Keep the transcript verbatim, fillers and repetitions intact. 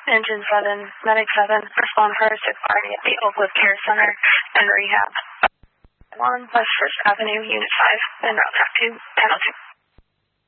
Engine seven, Medic seven, respond first to party at the Oakwood Care Center and Rehab. one West First Avenue, Unit five, and route track two, ten oh two.